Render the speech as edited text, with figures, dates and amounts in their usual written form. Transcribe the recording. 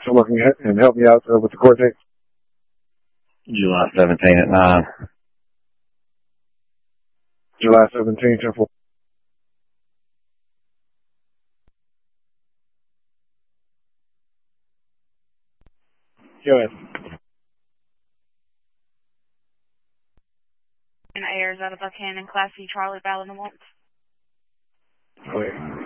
to look and help me out with the court date? July 17 at 9. July 17, 10-4. Go ahead. And Ayers out of Buchanan, Class C, Charlie, Ballin, and Waltz. Okay.